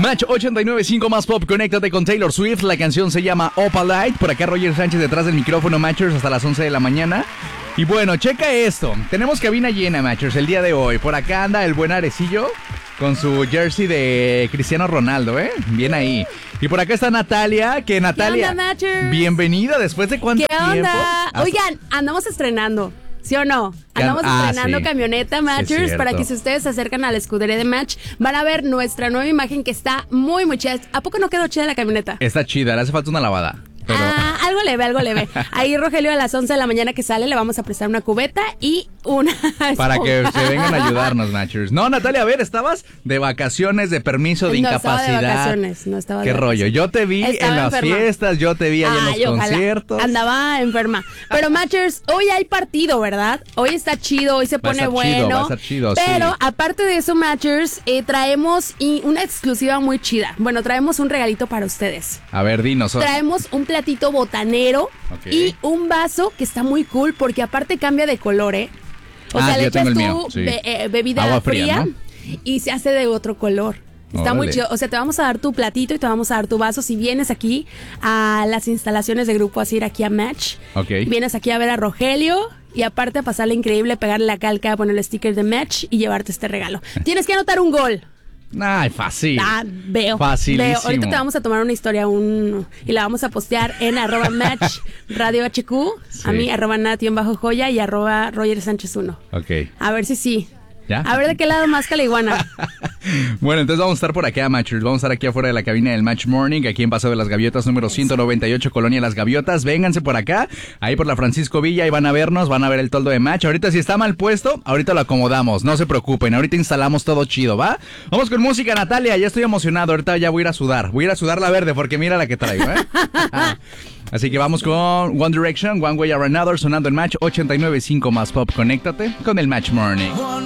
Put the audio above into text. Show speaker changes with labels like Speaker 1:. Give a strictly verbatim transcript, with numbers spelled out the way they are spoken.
Speaker 1: Match ochenta y nueve punto cinco más pop, conéctate con Taylor Swift. La canción se llama Opalite. Por acá Roger Sánchez detrás del micrófono, Matchers, hasta las once de la mañana. Y bueno, checa esto. Tenemos cabina llena, Matchers, el día de hoy. Por acá anda el buen Arecillo con su jersey de Cristiano Ronaldo, ¿eh? Bien ahí. Y por acá está Natalia, que Natalia...
Speaker 2: ¿Qué onda, Matchers?
Speaker 1: Bienvenida, ¿después de cuánto
Speaker 2: ¿Qué
Speaker 1: tiempo?
Speaker 2: onda?
Speaker 1: Hasta...
Speaker 2: Oigan, andamos estrenando. ¿Sí o no? Andamos
Speaker 1: ah,
Speaker 2: estrenando
Speaker 1: sí.
Speaker 2: camioneta Matchers,
Speaker 1: Es
Speaker 2: para que si ustedes se acercan a la escudería de Match, van a ver nuestra nueva imagen que está muy, muy chida. ¿A poco no quedó chida la camioneta?
Speaker 1: Está chida, le hace falta una lavada. Pero...
Speaker 2: Ah, algo leve, algo leve. Ahí Rogelio a las once de la mañana que sale le vamos a prestar una cubeta y una
Speaker 1: para que
Speaker 2: esponja.
Speaker 1: se vengan a ayudarnos, Matchers. No, Natalia, a ver, estabas de vacaciones, de permiso, de
Speaker 2: no
Speaker 1: incapacidad.
Speaker 2: estaba de vacaciones, no estaba de
Speaker 1: ¿Qué
Speaker 2: vacaciones.
Speaker 1: rollo? Yo te vi
Speaker 2: Estaba
Speaker 1: en las
Speaker 2: enferma.
Speaker 1: fiestas, yo te vi ahí en
Speaker 2: Ay,
Speaker 1: los
Speaker 2: ojalá.
Speaker 1: conciertos.
Speaker 2: Andaba enferma. Pero Matchers, hoy hay partido, ¿verdad? Hoy está chido, hoy se
Speaker 1: Va a
Speaker 2: pone
Speaker 1: estar
Speaker 2: bueno.
Speaker 1: chido, va a estar chido,
Speaker 2: Pero
Speaker 1: sí.
Speaker 2: aparte de eso, Matchers, eh, traemos y una exclusiva muy chida. Bueno, traemos un regalito para ustedes.
Speaker 1: A ver, dinos.
Speaker 2: Traemos un platito botanero
Speaker 1: Ok.
Speaker 2: y un vaso que está muy cool porque aparte cambia de color, ¿eh? O
Speaker 1: Ah,
Speaker 2: sea, le
Speaker 1: yo tengo
Speaker 2: echas
Speaker 1: el
Speaker 2: tu
Speaker 1: mío, sí.
Speaker 2: be- eh, bebida
Speaker 1: Agua
Speaker 2: fría,
Speaker 1: fría, ¿no?
Speaker 2: y se hace de otro color. Está muy
Speaker 1: Órale.
Speaker 2: chido. O sea, te vamos a dar tu platito y te vamos a dar tu vaso. Si vienes aquí a las instalaciones de Grupo Asir, aquí a Match,
Speaker 1: Ok.
Speaker 2: vienes aquí a ver a Rogelio y aparte a pasarle increíble, pegarle la calca, poner el sticker de Match y llevarte este regalo. Tienes que anotar un gol.
Speaker 1: Ay, fácil.
Speaker 2: Ah, veo.
Speaker 1: Facilísimo.
Speaker 2: Veo. Ahorita te vamos a tomar una historia un y la vamos a postear en arroba match radio H Q,
Speaker 1: Sí.
Speaker 2: a mí arroba nation bajo joya y arroba Roger Sánchez uno.
Speaker 1: Ok.
Speaker 2: A ver si sí.
Speaker 1: ¿Ya?
Speaker 2: A ver de qué lado más caliguana.
Speaker 1: Bueno, entonces vamos a estar por acá, Matchers. Vamos a estar aquí afuera de la cabina del Match Morning, aquí en Paseo de las Gaviotas, número ciento noventa y ocho, Colonia Las Gaviotas. Vénganse por acá, ahí por la Francisco Villa, y van a vernos, van a ver el toldo de Match. Ahorita si está mal puesto, ahorita lo acomodamos, no se preocupen, ahorita instalamos todo chido, ¿va? Vamos con música, Natalia, ya estoy emocionado, ahorita ya voy a ir a sudar. Voy a ir a sudar la verde porque mira la que traigo, ¿eh? Así que vamos con One Direction, One Way or Another, sonando en Match ochenta y nueve punto cinco más pop. Conéctate con el Match Morning.